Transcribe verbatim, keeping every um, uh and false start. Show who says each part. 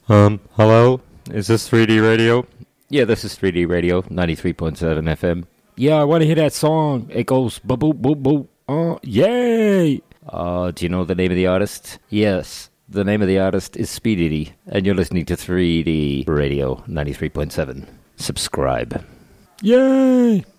Speaker 1: Um, hello? Is this three D radio? Yeah, this is three D radio, ninety-three point seven F M. Yeah, I want to hear that song. It goes boop, boop, boop, boop. Oh, yay! Uh, do you know the name of the artist? Yes, the name of the artist is Speedy, and you're listening to three D radio, ninety-three point seven. Subscribe. Yay!